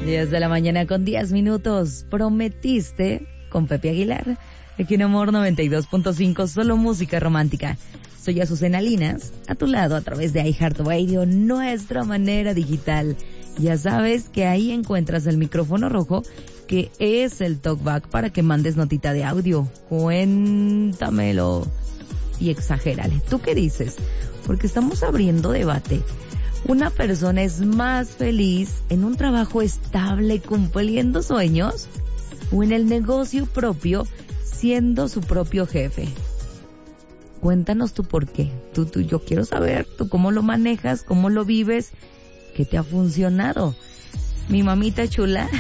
10 de la mañana con 10 minutos. Prometiste con Pepe Aguilar. Aquí en Amor 92.5, solo música romántica. Soy Azucena Linas, a tu lado a través de iHeartRadio, nuestra manera digital. Ya sabes que ahí encuentras el micrófono rojo, que es el talkback para que mandes notita de audio. Cuéntamelo y exagérale. ¿Tú qué dices? Porque estamos abriendo debate. ¿Una persona es más feliz en un trabajo estable cumpliendo sueños o en el negocio propio siendo su propio jefe? Cuéntanos tú por qué. Yo quiero saber, tú cómo lo manejas, cómo lo vives, qué te ha funcionado. Mi mamita chula,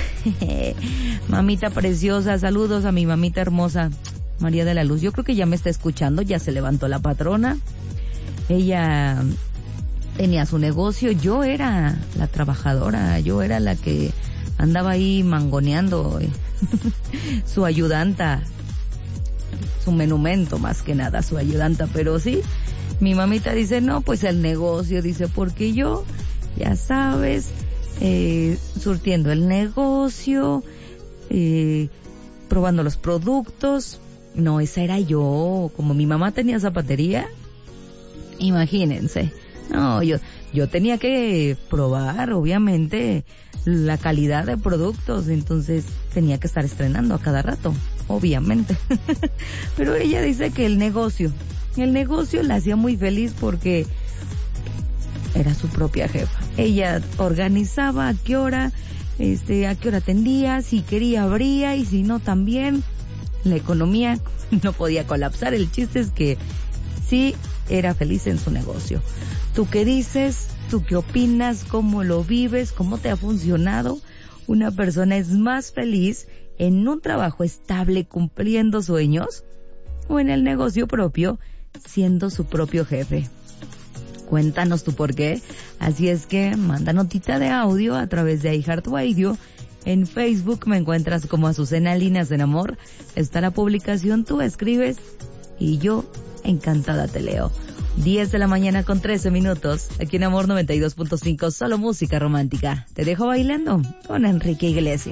mamita preciosa, saludos a mi mamita hermosa, María de la Luz. Yo creo que ya me está escuchando, ya se levantó la patrona. Ella tenía su negocio, yo era la trabajadora, yo era la que andaba ahí mangoneando, su ayudanta, su menumento más que nada, su ayudanta. Pero sí, mi mamita dice, no, pues el negocio, dice, porque yo, ya sabes, surtiendo el negocio, probando los productos. No, esa era yo. Como mi mamá tenía zapatería, imagínense. No, yo tenía que probar, obviamente, la calidad de productos, entonces tenía que estar estrenando a cada rato, obviamente. Pero ella dice que el negocio la hacía muy feliz porque era su propia jefa. Ella organizaba a qué hora atendía, si quería abría y si no también. La economía no podía colapsar. El chiste es que sí era feliz en su negocio. ¿Tú qué dices? ¿Tú qué opinas? ¿Cómo lo vives? ¿Cómo te ha funcionado? ¿Una persona es más feliz en un trabajo estable cumpliendo sueños o en el negocio propio siendo su propio jefe? Cuéntanos tú por qué. Así es que manda notita de audio a través de iHeartRadio. En Facebook me encuentras como Azucena Linas en Amor. Está la publicación, tú escribes y yo encantada te leo. 10 de la mañana con 13 minutos. Aquí en Amor 92.5, solo música romántica. Te dejo bailando con Enrique Iglesias.